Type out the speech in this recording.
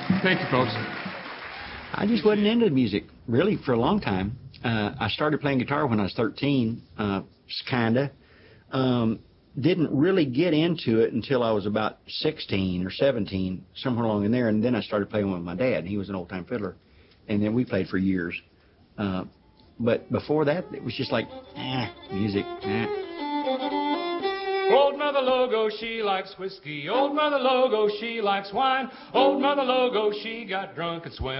Thank you, folks. I just wasn't into music, really, for a long time. I started playing guitar when I was 13, kinda. Didn't really get into it until I was about 16 or 17, somewhere along in there, and then I started playing with my dad. He was an old-time fiddler, and then we played for years. But before that, it was just like, music, Old Mother Logo, she likes whiskey. Old Mother Logo, she likes wine. Old Mother Logo, she got drunk and swam